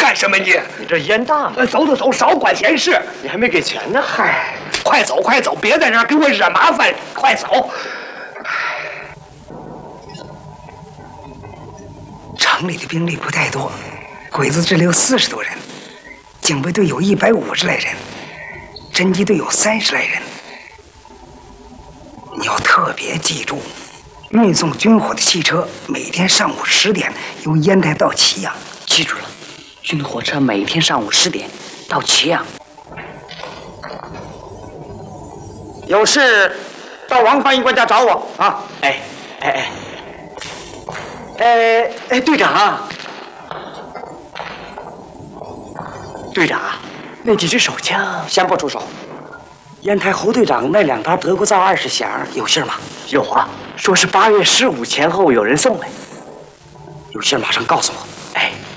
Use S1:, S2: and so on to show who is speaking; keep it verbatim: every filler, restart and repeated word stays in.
S1: 干什么你？
S2: 你这烟大吗？
S1: 呃，走走走，少管闲事。
S2: 你还没给钱呢。
S1: 嗨，快走快走，别在这儿给我惹麻烦，快走。城里的兵力不太多，鬼子这里有四十多人，警备队有一百五十来人，侦缉队有三十来人。你要特别记住，运送军火的汽车每天上午十点由烟台到祁阳。
S3: 记住了，军火车每天上午十点到祁阳。
S2: 有事到王翻译官家找我啊！
S3: 哎哎哎。哎哎，队长啊，队长啊，那几支手枪
S2: 先不出手。
S3: 烟台侯队长那两沓德国造二十响有信吗？
S2: 有啊，说是八月十五前后有人送来。
S3: 有信马上告诉我。